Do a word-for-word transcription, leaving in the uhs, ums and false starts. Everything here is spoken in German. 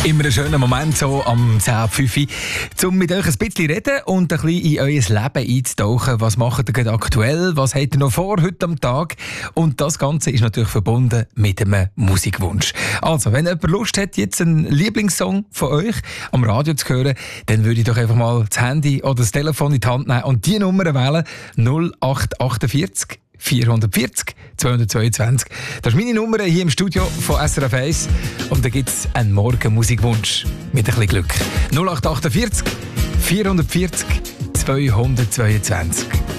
Immer ein schöner Moment so am zehn Uhr fünf, um mit euch ein bisschen reden und ein bisschen in euer Leben einzutauchen. Was macht ihr gerade aktuell? Was habt ihr noch vor heute am Tag? Und das Ganze ist natürlich verbunden mit einem Musikwunsch. Also, wenn jemand Lust hat, jetzt einen Lieblingssong von euch am Radio zu hören, dann würde ich doch einfach mal das Handy oder das Telefon in die Hand nehmen und die Nummer wählen: null acht achtundvierzig vierhundertvierzig zweihundertzweiundzwanzig. Das ist meine Nummer hier im Studio von S R F eins. Und da gibt es einen Morgenmusikwunsch mit ein bisschen Glück. null acht achtundvierzig vierhundertvierzig zweihundertzweiundzwanzig.